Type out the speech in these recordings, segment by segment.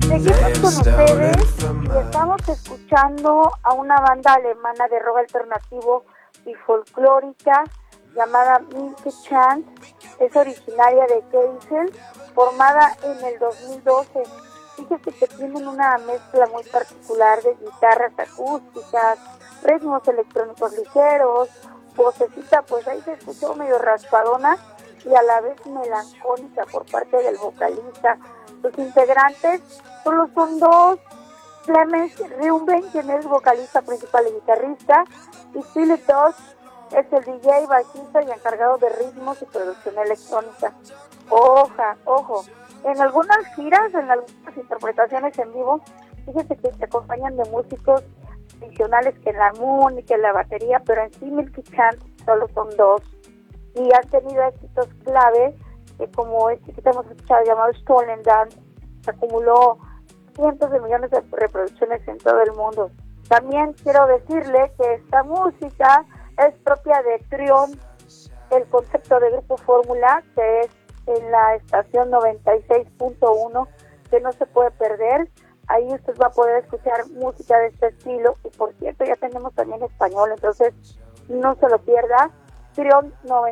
Seguimos con ustedes y estamos escuchando a una banda alemana de rock alternativo y folclórica llamada Milky Chance. Es originaria de Kassel, formada en el 2012. Fíjese que tienen una mezcla muy particular de guitarras acústicas, ritmos electrónicos ligeros, vocecita, pues ahí se escuchó medio raspadona y a la vez melancólica por parte del vocalista. Los integrantes solo son dos: Clemens Riumben, quien es vocalista principal y guitarrista, y Philip Doss es el DJ, bajista y encargado de ritmos y producción electrónica. Ojo, en algunas giras, en algunas interpretaciones en vivo, fíjese que se acompañan de músicos adicionales que en la armónica, en la batería, pero en sí Milky Chance solo son dos. Y han tenido éxitos clave, como este que hemos escuchado llamado Stolen Dance, que acumuló cientos de millones de reproducciones en todo el mundo. También quiero decirle que esta música es propia de Trion, el concepto de Grupo Fórmula, que es en la estación 96.1, que no se puede perder. Ahí usted va a poder escuchar música de este estilo, y por cierto ya tenemos también español, entonces no se lo pierda. Trion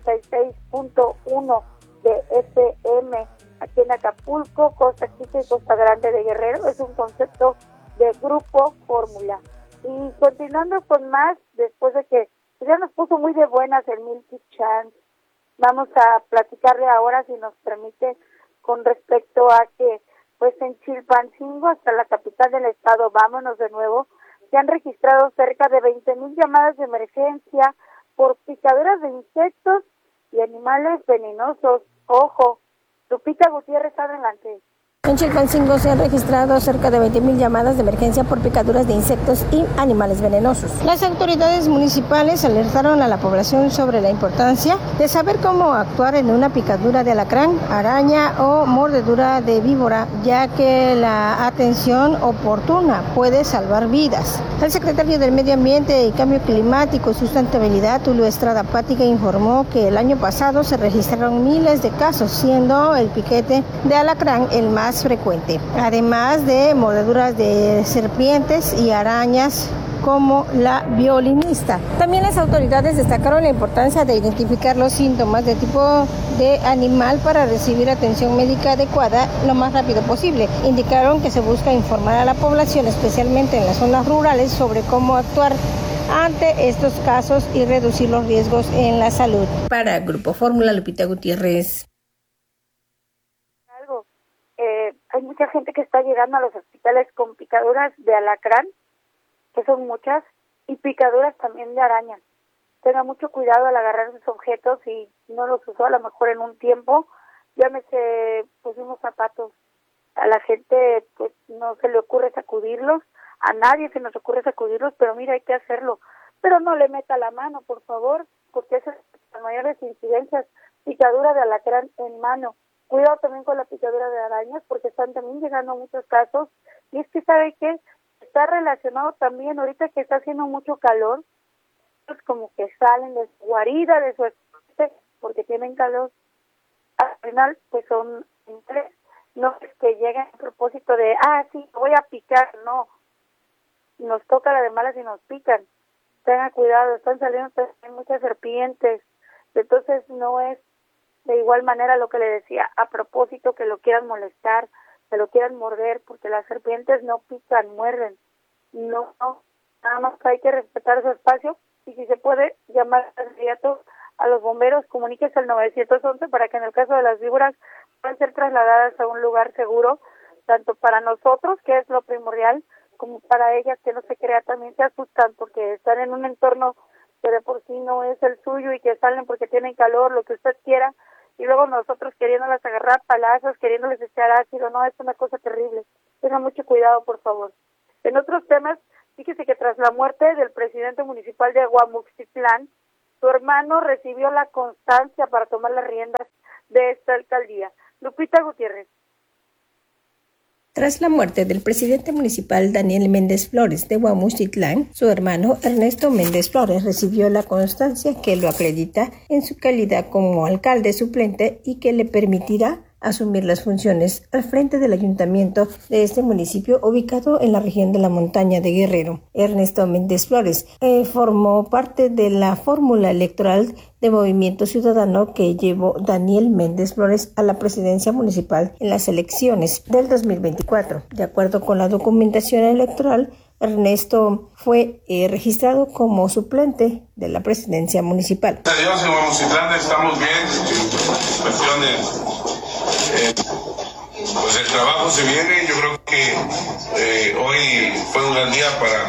96.1 de FM, aquí en Acapulco, Costa Chica y Costa Grande de Guerrero. Es un concepto de Grupo Fórmula. Y continuando con más, después de que ya nos puso muy de buenas el Milky Chance, vamos a platicarle ahora, si nos permite, con respecto a que pues en Chilpancingo, hasta la capital del estado, vámonos de nuevo, se han registrado cerca de 20,000 llamadas de emergencia por picaduras de insectos y animales venenosos. Ojo, Lupita Gutiérrez, adelante. En Chilpancingo se han registrado cerca de 20,000 llamadas de emergencia por picaduras de insectos y animales venenosos. Las autoridades municipales alertaron a la población sobre la importancia de saber cómo actuar en una picadura de alacrán, araña o mordedura de víbora, ya que la atención oportuna puede salvar vidas. El secretario del Medio Ambiente y Cambio Climático y Sustentabilidad, Tulio Estrada Pática, informó que el año pasado se registraron miles de casos, siendo el piquete de alacrán el más frecuente, además de mordeduras de serpientes y arañas como la violinista. También las autoridades destacaron la importancia de identificar los síntomas de tipo de animal para recibir atención médica adecuada lo más rápido posible. Indicaron que se busca informar a la población, especialmente en las zonas rurales, sobre cómo actuar ante estos casos y reducir los riesgos en la salud. Para Grupo Fórmula, Lupita Gutiérrez. Hay mucha gente que está llegando a los hospitales con picaduras de alacrán, que son muchas, y picaduras también de araña. Tenga mucho cuidado al agarrar esos objetos y no los usó a lo mejor en un tiempo. Llámese, pues, unos zapatos. A la gente pues no se le ocurre sacudirlos, a nadie se nos ocurre sacudirlos, pero mira, hay que hacerlo. Pero no le meta la mano, por favor, porque esas son las mayores incidencias. Picadura de alacrán en mano. Cuidado también con la picadura de arañas, porque están también llegando muchos casos. Y es que, ¿sabe qué? Está relacionado también, ahorita que está haciendo mucho calor, pues como que salen de su guarida, de su especie, porque tienen calor. Al final, pues son tres. No es que lleguen a propósito de, sí, voy a picar. No. Nos toca la de malas y nos pican. Tengan cuidado, están saliendo también muchas serpientes. Entonces, no es de igual manera lo que le decía, a propósito que lo quieran molestar, que lo quieran morder, porque las serpientes no pican, muerden. No, nada más que hay que respetar su espacio, y si se puede llamar de inmediato a los bomberos, comuníquese al 911 para que en el caso de las víboras puedan ser trasladadas a un lugar seguro, tanto para nosotros, que es lo primordial, como para ellas, que no se crea, también se asustan porque están en un entorno que de por sí no es el suyo y que salen porque tienen calor, lo que usted quiera, y luego nosotros queriéndolas agarrar palazos, queriéndoles echar ácido. No, es una cosa terrible. Tengan mucho cuidado, por favor. En otros temas, fíjese que tras la muerte del presidente municipal de Aguamuxtitlán, su hermano recibió la constancia para tomar las riendas de esta alcaldía. Lupita Gutiérrez. Tras la muerte del presidente municipal Daniel Méndez Flores de Huamuchitlán, su hermano Ernesto Méndez Flores recibió la constancia que lo acredita en su calidad como alcalde suplente y que le permitirá asumir las funciones al frente del ayuntamiento de este municipio ubicado en la región de la montaña de Guerrero. Ernesto Méndez Flores formó parte de la fórmula electoral de Movimiento Ciudadano que llevó Daniel Méndez Flores a la presidencia municipal en las elecciones del 2024. De acuerdo con la documentación electoral, Ernesto fue registrado como suplente de la presidencia municipal. Adiós, en Guamucitlán estamos bien, cuestión de pues el trabajo se viene. Yo creo que hoy fue un gran día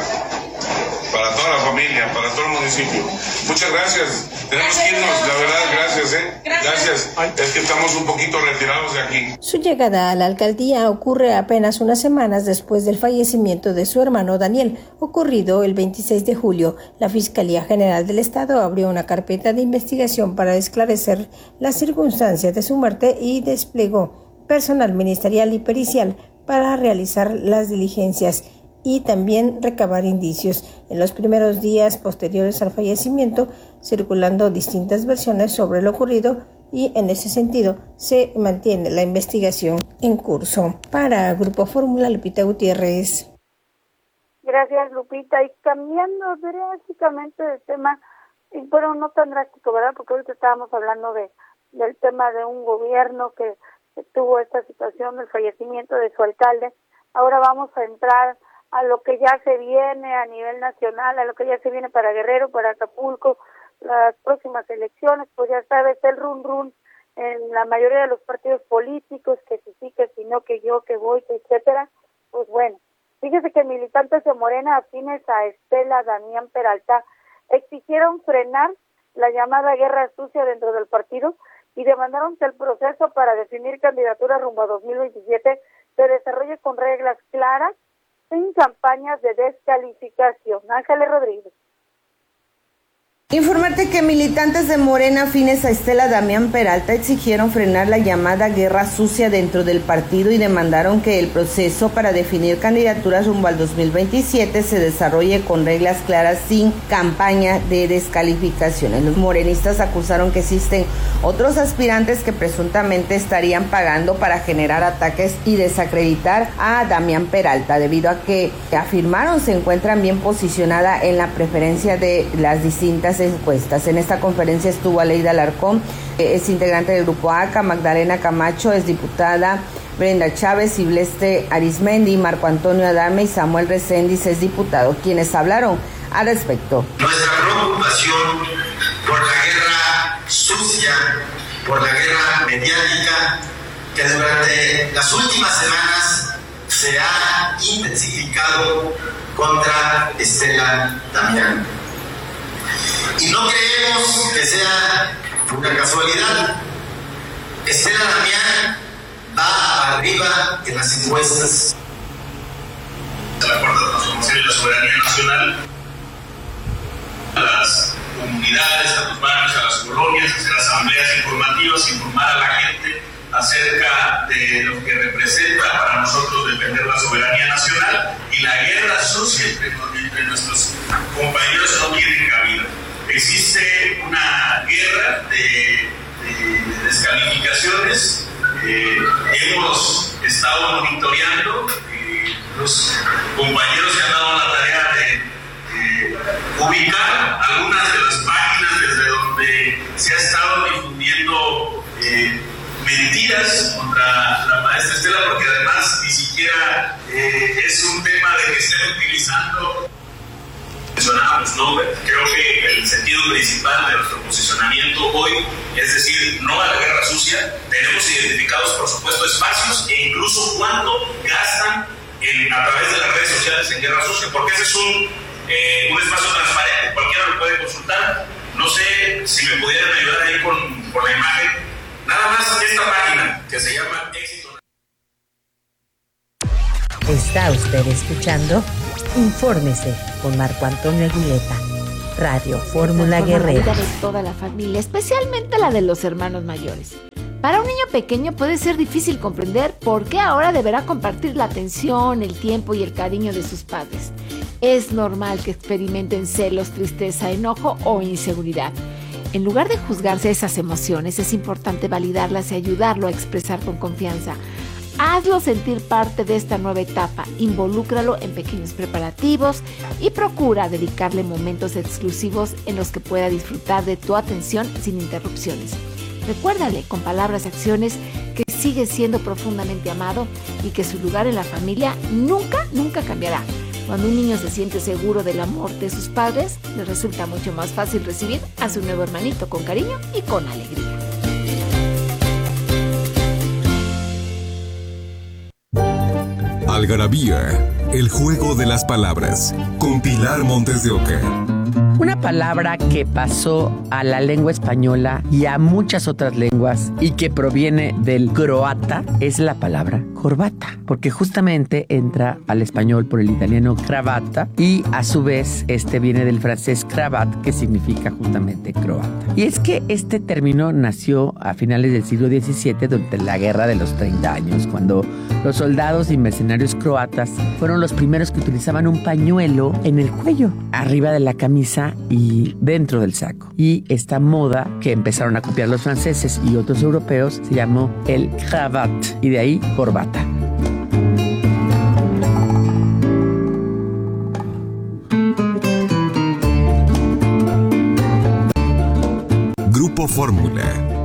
para toda la familia, para todo el municipio. Muchas gracias. Tenemos que irnos, la verdad, gracias. Es que estamos un poquito retirados de aquí. Su llegada a la alcaldía ocurre apenas unas semanas después del fallecimiento de su hermano Daniel, ocurrido el 26 de julio. La Fiscalía General del Estado abrió una carpeta de investigación para esclarecer las circunstancias de su muerte y desplegó personal ministerial y pericial para realizar las diligencias y también recabar indicios. En los primeros días posteriores al fallecimiento, circulando distintas versiones sobre lo ocurrido y en ese sentido se mantiene la investigación en curso. Para Grupo Fórmula, Lupita Gutiérrez. Gracias, Lupita. Y cambiando drásticamente de tema, pero no tan drástico, ¿verdad? Porque ahorita estábamos hablando del tema de un gobierno que tuvo esta situación del fallecimiento de su alcalde. Ahora vamos a entrar a lo que ya se viene a nivel nacional, a lo que ya se viene para Guerrero, para Acapulco, las próximas elecciones. Pues ya sabes, el run en la mayoría de los partidos políticos, que sí, que si no, que yo, que voy, que etcétera. Pues bueno, fíjese que militantes de Morena afines a Estela Damián Peralta exigieron frenar la llamada guerra sucia dentro del partido y demandaron que el proceso para definir candidaturas rumbo a 2027 se desarrolle con reglas claras, sin campañas de descalificación. Ángeles Rodríguez. Informarte que militantes de Morena afines a Estela Damián Peralta exigieron frenar la llamada guerra sucia dentro del partido y demandaron que el proceso para definir candidaturas rumbo al 2027 se desarrolle con reglas claras sin campaña de descalificaciones. Los morenistas acusaron que existen otros aspirantes que presuntamente estarían pagando para generar ataques y desacreditar a Damián Peralta, debido a que afirmaron se encuentran bien posicionada en la preferencia de las distintas encuestas. En esta conferencia estuvo Aleida Alarcón, es integrante del Grupo ACA, Magdalena Camacho, es diputada, Brenda Chávez, Silvestre Arismendi, Marco Antonio Adame y Samuel Reséndiz es diputado, quienes hablaron al respecto. Nuestra preocupación por la guerra sucia, por la guerra mediática, que durante las últimas semanas se ha intensificado contra Estela Damián. Y no creemos que sea una casualidad. Estela Damián va arriba en las encuestas. La Cuarta Transformación y la Soberanía Nacional, a las comunidades, a los barrios, a las colonias, hacer asambleas informativas, informar a la gente acerca de lo que representa para nosotros defender la soberanía nacional, y la guerra sucia entre nuestros compañeros no tiene cabida. Existe una guerra de descalificaciones. Hemos estado monitoreando, los compañeros se han dado la tarea de ubicar algunas de las páginas desde donde se ha estado difundiendo mentiras contra la maestra Estela, porque además ni siquiera es un tema de que estén utilizando. Mencionábamos, ¿no? Creo que el sentido principal de nuestro posicionamiento hoy es decir no a la guerra sucia. Tenemos identificados, por supuesto, espacios e incluso cuánto gastan a través de las redes sociales en guerra sucia, porque ese es un espacio transparente, cualquiera lo puede consultar. No sé si me pudieran ayudar ahí con la imagen. Nada más esta página que se llama Éxito. Está usted escuchando Infórmese con Marco Antonio Aguileta, Radio Fórmula Guerrero. La vida de toda la familia, especialmente la de los hermanos mayores. Para un niño pequeño puede ser difícil comprender por qué ahora deberá compartir la atención, el tiempo y el cariño de sus padres. Es normal que experimenten celos, tristeza, enojo o inseguridad. En lugar de juzgarse esas emociones, es importante validarlas y ayudarlo a expresar con confianza. Hazlo sentir parte de esta nueva etapa, involúcralo en pequeños preparativos y procura dedicarle momentos exclusivos en los que pueda disfrutar de tu atención sin interrupciones. Recuérdale con palabras y acciones que sigue siendo profundamente amado y que su lugar en la familia nunca cambiará. Cuando un niño se siente seguro del amor de sus padres, le resulta mucho más fácil recibir a su nuevo hermanito con cariño y con alegría. Algarabía, el juego de las palabras, con Pilar Montes de Oca. Una palabra que pasó a la lengua española y a muchas otras lenguas y que proviene del croata es la palabra corbata, porque justamente entra al español por el italiano cravata y a su vez viene del francés cravat, que significa justamente croata. Y es que este término nació a finales del siglo XVII durante la Guerra de los 30 años, cuando los soldados y mercenarios croatas fueron los primeros que utilizaban un pañuelo en el cuello, arriba de la camisa y dentro del saco. Y esta moda que empezaron a copiar los franceses y otros europeos se llamó el cravat, y de ahí corbata. Grupo Fórmula.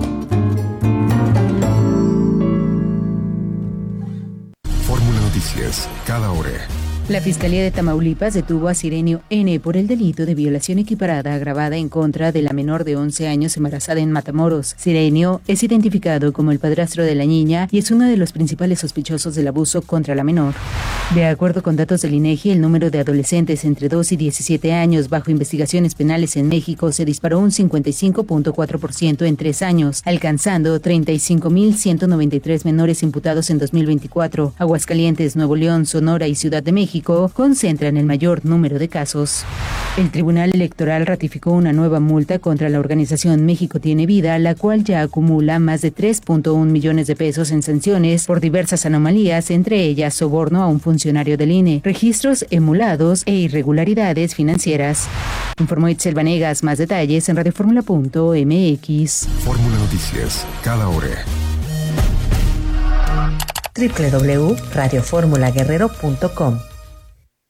Fórmula Noticias, cada hora. La Fiscalía de Tamaulipas detuvo a Sirenio N. por el delito de violación equiparada agravada en contra de la menor de 11 años embarazada en Matamoros. Sirenio es identificado como el padrastro de la niña y es uno de los principales sospechosos del abuso contra la menor. De acuerdo con datos del INEGI, el número de adolescentes entre 2 y 17 años bajo investigaciones penales en México se disparó un 55.4% en 3 años, alcanzando 35.193 menores imputados en 2024. Aguascalientes, Nuevo León, Sonora y Ciudad de México concentran el mayor número de casos. El Tribunal Electoral ratificó una nueva multa contra la organización México Tiene Vida, la cual ya acumula más de 3.1 millones de pesos en sanciones por diversas anomalías, entre ellas soborno a un funcionario del INE, registros emulados e irregularidades financieras. Informó Itzel Vanegas. Más detalles en radioformula.mx. Fórmula Noticias, cada hora. www.radioformulaguerrero.com